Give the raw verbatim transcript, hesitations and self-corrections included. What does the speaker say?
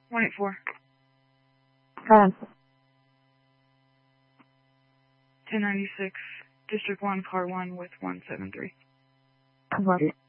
one eight four. Um, ten ninety-six, District one, Car one with one seven three. what?